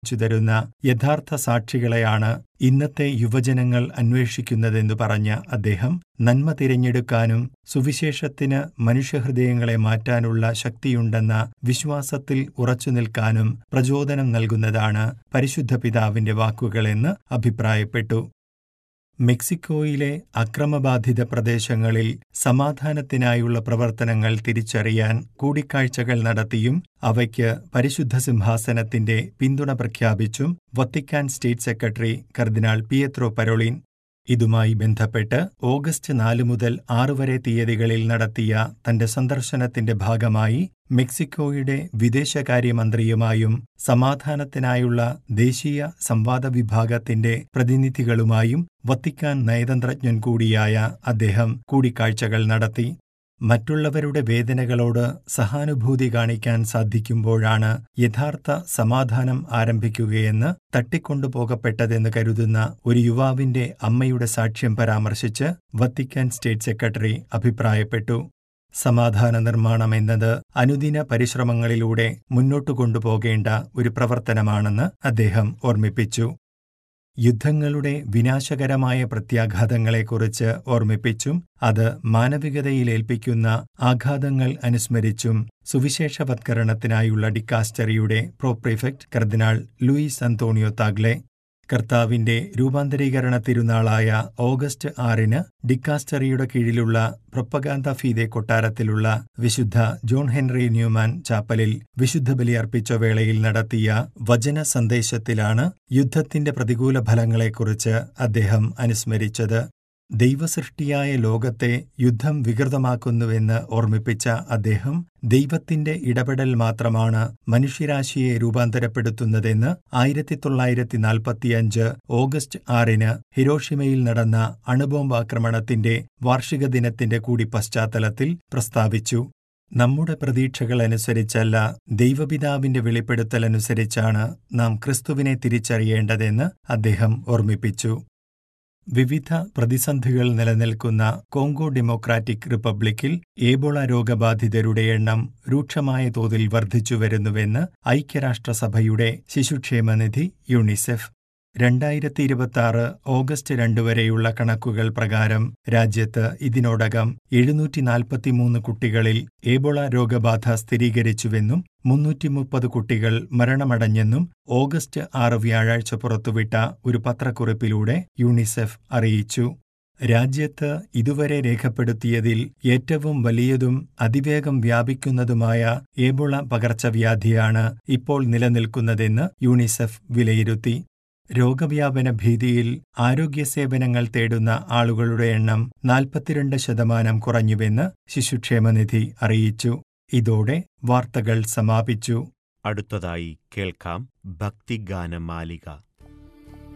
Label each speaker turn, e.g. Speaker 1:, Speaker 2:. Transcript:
Speaker 1: തരുന്ന യഥാർത്ഥ സാക്ഷികളെയാണ് ഇന്നത്തെ യുവജനങ്ങൾ അന്വേഷിക്കുന്നതെന്നു പറഞ്ഞ അദ്ദേഹം, നന്മ തിരഞ്ഞെടുക്കാനും സുവിശേഷത്തിന് മനുഷ്യഹൃദയങ്ങളെ മാറ്റാനുള്ള ശക്തിയുണ്ടെന്ന വിശ്വാസത്തിൽ ഉറച്ചുനിൽക്കാനും പ്രചോദനം നൽകുന്നതാണ് പരിശുദ്ധ പിതാവിന്റെ വാക്കുകളെന്ന് അഭിപ്രായപ്പെട്ടു. മെക്സിക്കോയിലെ അക്രമബാധിത പ്രദേശങ്ങളിൽ സമാധാനത്തിനായുള്ള പ്രവർത്തനങ്ങൾ തിരിച്ചറിയാൻ കൂടിക്കാഴ്ചകൾ നടത്തിയും അവയ്ക്ക് പരിശുദ്ധ സിംഹാസനത്തിന്റെ പിന്തുണ പ്രഖ്യാപിച്ചും വത്തിക്കാൻ സ്റ്റേറ്റ് സെക്രട്ടറി കർദിനാൾ പിയത്രോ പരോളിൻ ഇതുമായി ബന്ധപ്പെട്ട് ഓഗസ്റ്റ് 4 മുതൽ 6 വരെ തീയതികളിൽ നടത്തിയ തന്റെ സന്ദർശനത്തിന്റെ ഭാഗമായി മെക്സിക്കോയുടെ വിദേശകാര്യമന്ത്രിയുമായും സമാധാനത്തിനായുള്ള ദേശീയ സംവാദ വിഭാഗത്തിന്റെ പ്രതിനിധികളുമായും വത്തിക്കാൻ നയതന്ത്രജ്ഞൻ കൂടിയായ അദ്ദേഹം കൂടിക്കാഴ്ചകൾ നടത്തി. മറ്റുള്ളവരുടെ വേദനകളോട് സഹാനുഭൂതി കാണിക്കാൻ സാധിക്കുമ്പോഴാണ് യഥാർത്ഥ സമാധാനം ആരംഭിക്കുകയെന്ന് തട്ടിക്കൊണ്ടുപോകപ്പെട്ടതെന്ന് കരുതുന്ന ഒരു യുവാവിന്റെ അമ്മയുടെ സാക്ഷ്യം പരാമർശിച്ച് വത്തിക്കാൻ സ്റ്റേറ്റ് സെക്രട്ടറി അഭിപ്രായപ്പെട്ടു. സമാധാന നിർമ്മാണം എന്നത് അനുദിന പരിശ്രമങ്ങളിലൂടെ മുന്നോട്ടു കൊണ്ടുപോകേണ്ട ഒരു പ്രവർത്തനമാണെന്ന് അദ്ദേഹം ഓർമ്മിപ്പിച്ചു. യുദ്ധങ്ങളുടെ വിനാശകരമായ പ്രത്യാഘാതങ്ങളെക്കുറിച്ച് ഓർമ്മിപ്പിച്ചും അത് മാനവികതയിലേൽപ്പിക്കുന്ന ആഘാതങ്ങൾ അനുസ്മരിച്ചും സുവിശേഷവത്കരണത്തിനായുള്ള ഡിക്കാസ്റ്ററിയുടെ പ്രോപ്രീഫെക്ട് കർദിനാൾ ലൂയിസ് അന്തോണിയോ താഗ്ലെ കർത്താവിന്റെ രൂപാന്തരീകരണ തിരുനാളായ ഓഗസ്റ്റ് 6 ഡിക്കാസ്റ്ററിയുടെ കീഴിലുള്ള പ്രൊപ്പഗാന്ത ഫീദെ കൊട്ടാരത്തിലുള്ള വിശുദ്ധ ജോൺ ഹെൻറി ന്യൂമാൻ ചാപ്പലിൽ വിശുദ്ധ ബലിയർപ്പിച്ച വേളയിൽ നടത്തിയ വചന സന്ദേശത്തിലാണ് യുദ്ധത്തിന്റെ പ്രതികൂല ഫലങ്ങളെക്കുറിച്ച് അദ്ദേഹം അനുസ്മരിച്ചത്. ദൈവസൃഷ്ടിയായ ലോകത്തെ യുദ്ധം വികൃതമാക്കുന്നുവെന്ന് ഓർമ്മിപ്പിച്ച അദ്ദേഹം, ദൈവത്തിന്റെ ഇടപെടൽ മാത്രമാണ് മനുഷ്യരാശിയെ രൂപാന്തരപ്പെടുത്തുന്നതെന്ന് 1945 ഓഗസ്റ്റ് 6 ഹിരോഷിമയിൽ നടന്ന അണുബോംബാക്രമണത്തിന്റെ വാർഷിക ദിനത്തിന്റെ കൂടി പശ്ചാത്തലത്തിൽ പ്രസ്താവിച്ചു. നമ്മുടെ പ്രതീക്ഷകളനുസരിച്ചല്ല, ദൈവപിതാവിന്റെ വെളിപ്പെടുത്തലനുസരിച്ചാണ് നാം ക്രിസ്തുവിനെ തിരിച്ചറിയേണ്ടതെന്ന് അദ്ദേഹം ഓർമ്മിപ്പിച്ചു. വിവിധ പ്രതിസന്ധികൾ നിലനിൽക്കുന്ന കോങ്കോ ഡെമോക്രാറ്റിക് റിപ്പബ്ലിക്കിൽ ഏബോള രോഗബാധിതരുടെ എണ്ണം രൂക്ഷമായ തോതിൽ വർദ്ധിച്ചുവരുന്നുവെന്ന് ഐക്യരാഷ്ട്രസഭയുടെ ശിശുക്ഷേമനിധി യുണിസെഫ്. 2026 ഓഗസ്റ്റ് 2 വരെയുള്ള കണക്കുകൾ പ്രകാരം രാജ്യത്ത് ഇതിനോടകം 743 കുട്ടികളിൽ ഏബോള രോഗബാധ സ്ഥിരീകരിച്ചുവെന്നും 330 കുട്ടികൾ മരണമടഞ്ഞെന്നും ഓഗസ്റ്റ് 6 വ്യാഴാഴ്ച പുറത്തുവിട്ട ഒരു പത്രക്കുറിപ്പിലൂടെ യുണിസെഫ് അറിയിച്ചു. രാജ്യത്ത് ഇതുവരെ രേഖപ്പെടുത്തിയതിൽ ഏറ്റവും വലിയതും അതിവേഗം വ്യാപിക്കുന്നതുമായ ഏബോള പകർച്ചവ്യാധിയാണ് ഇപ്പോൾ നിലനിൽക്കുന്നതെന്ന് യുണിസെഫ് വിലയിരുത്തി. രോഗവ്യാപന ഭീതിയിൽ ആരോഗ്യസേവനങ്ങൾ തേടുന്ന ആളുകളുടെ എണ്ണം 42% കുറഞ്ഞുവെന്ന് ശിശുക്ഷേമനിധി അറിയിച്ചു. ഇതോടെ വാർത്തകൾ സമാപിച്ചു.
Speaker 2: അടുത്തതായി കേൾക്കാം ഭക്തിഗാനമാലിക.